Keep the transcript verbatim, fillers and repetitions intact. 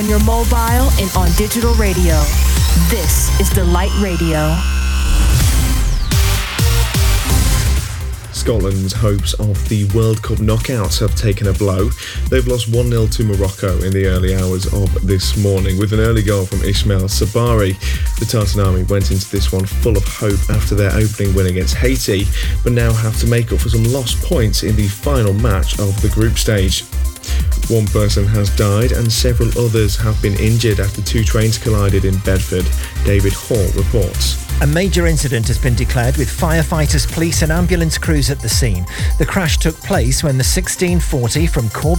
on your mobile and on digital radio. This is Delight Radio. Scotland's hopes of the World Cup knockouts have taken a blow. They've lost one nil to Morocco in the early hours of this morning with an early goal from Ismail Sabari. The Tartan Army went into this one full of hope after their opening win against Haiti, but now have to make up for some lost points in the final match of the group stage. One person has died and several others have been injured after two trains collided in Bedford. David Hall reports. A major incident has been declared with firefighters, police and ambulance crews at the scene. The crash took place when the sixteen forty from Corbett